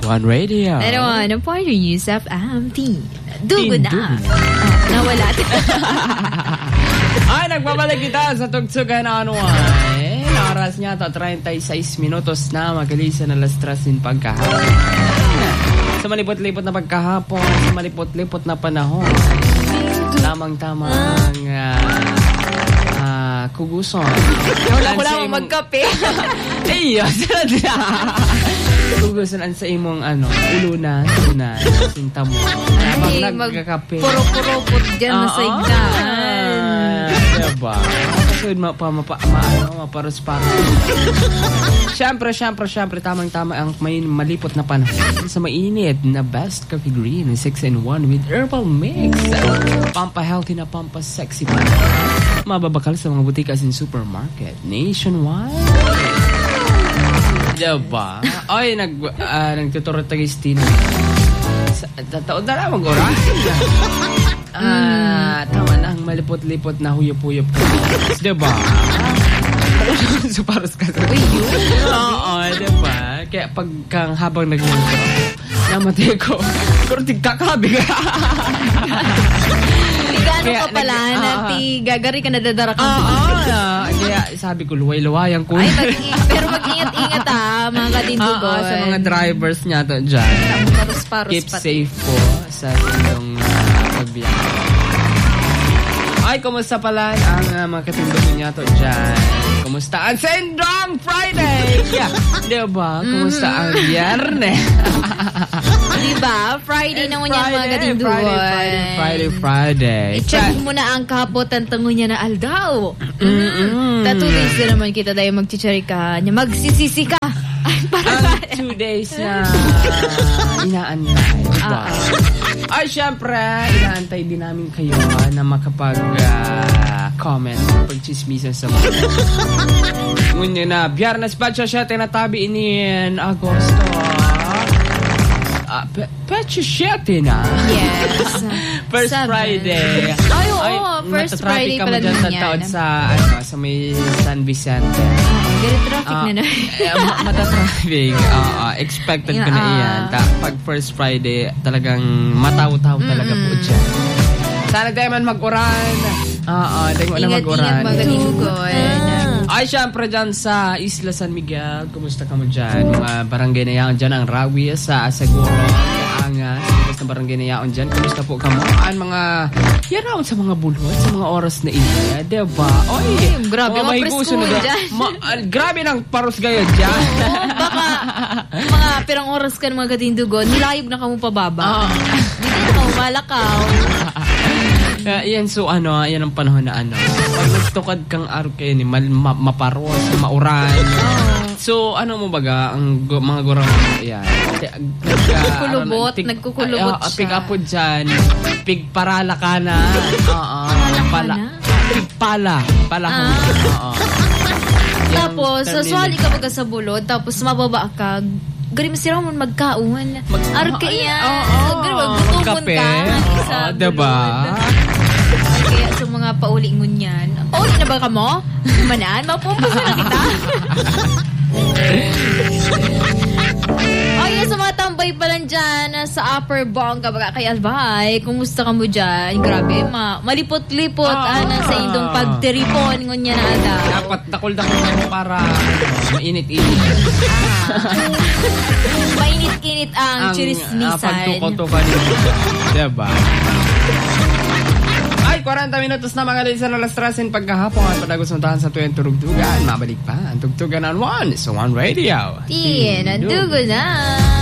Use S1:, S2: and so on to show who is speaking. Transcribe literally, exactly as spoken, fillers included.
S1: One Radio.
S2: Pero ano po yung Yusuf Amti? Dugo na. Oh, nawala.
S1: Ay, nagbabalik kita sa tugtugan na ano ay. Oras niya to, thirty-six minutos na magalisan na alas tres din pagkahapon. Sa malipot-lipot na pagkahapon, sa malipot-lipot na panahon. Tamang-tamang uh, uh, kuguson.
S2: Wala ko lang magkape.
S1: Iyo, sana kuguson an sa imong ano, ulunan, ulunan, sinta mo. Habang nagkakape.
S2: Puro-puro-put dyan na sa igdaan.
S1: Diba? Kasi mapa, mapa, ma, ano, maparos-paros. Siyempre, siyempre, siyempre, tamang-tama ang may malipot na panahon sa mainit na Best Coffee Green six in one with herbal mix. Pampa-healthy na pampa-sexy pa. Mababakal sa mga butikas in supermarket nationwide. Diba? Ay, nag, uh, nagtuturo tagistin. Tataon na lang mag-oras. Ah, tama na ang malipot-lipot na huyop-huyop ka. Diba? Suparos ka sa oo, diba? Kaya pagkang habang nag-intro, namatay ko, pero tigkakabi ka.
S2: Tigano ka pala, uh, na tigagari ka nadadara ka.
S1: Oo, uh, kaya sabi ko, luway-luwayan ko.
S2: Ay, mag-ingat, pero mag-ingat-ingat ha, mga katindugon.
S1: Uh, sa mga drivers niya to dyan. Keep safe po sa inyong uh, pagbiyahe. Ay, kumusta pala ang uh, mga katindugon niya to dyan? Kumusta ang Sendong Friday? Yeah. Diba? Kumusta mm-hmm. ang Biyernes?
S2: Diba? Friday naman yan mga katindugon.
S1: Friday, Friday, Friday, Friday.
S2: I-check mo na ang kapotan tango niya na aldaw. Mm-hmm. Tatuloy na naman kita dahil magchicharika niya. Magsisisi ka. Ay, para
S1: ang two days na inaantay. Diba? Ay, syempre, inaantay din namin kayo uh, na makapag-comment, uh, pag-chismisan sa mga. Ngunit na, Biyernes pa siya tinatabi in Agosto. Uh, pe- Pecho siyete na.
S2: Yes.
S1: First Seven. Friday.
S2: Ay, oo. Ay, first Friday pala din yan.
S1: Taon sa, ano, sa may San Vicente.
S2: Very traffic uh, na na.
S1: eh, mata-traffic. Uh, uh, expected yeah, ko na iyan. Ta, pag first Friday, talagang mataw-taw talaga mm-hmm. po dyan. Sana tayo man mag-uran. Oo, tayo man na mag-uran.
S2: Ingat-ingat magalingon.
S1: Ay, syempre dyan sa Isla San Miguel, kumusta ka mo dyan? Mga barangay na yaon dyan, ang Rawi sa Asaguro, Angas, kumusta na barangay na yaon dyan? Kumusta po ka mo? Ang mga, yaraon sa mga bulot, sa mga oras na iya, diba? Oy,
S2: grabe mga presko dyan.
S1: Ma- uh, grabe ng paros gayo dyan.
S2: Oo, baka mga pirang oras ka ng mga katindugon, nilayog na ka mo pababa. Hindi na ka malakaw.
S1: Uh, yan, so ano, yan ang panahon na ano. Pag nagtukad kang araw kayo ni mal, ma, maparos, mauran. Oh. So, ano mo baga, ang go, mga gurang, yan.
S2: Nagkukulubot, uh, nagkukulubot
S1: siya. Pig apo dyan, pig parala ka na. Oo. Pala. Pig pala. Pala ka na. Oo.
S2: Tapos, saswali ka baga sa bulod, tapos mababa ka, gari masira mo magkauman. Mag- Arke yan. Oo. Gari maggutumon ka.
S1: Oo, diba?
S2: Kaya sa mga pauli ngunyan. Pauli na ba ka mo? Manan? Mapumpas na kita. Ay, sa mga tambay pa lang dyan sa Upper Bongga, baga kay Albay, kumusta ka mo dyan? Grabe, ma malipot-lipot ah, ana sa indong pagtiripon ngunyan na ada.
S1: Dapat dakol-dakol mo para mainit-init.
S2: Ah. Mainit-init ang, ang chirismisan.
S1: Ang pagtukol-tukol nito. Diba? Ay, forty minutos na mga lisan na alas tres in pagkahapon at padagusuntahan sa tuwing turugdugan. Mabalik pa ang tugtugan on one. So, One Radio.
S2: Tien, dugo na.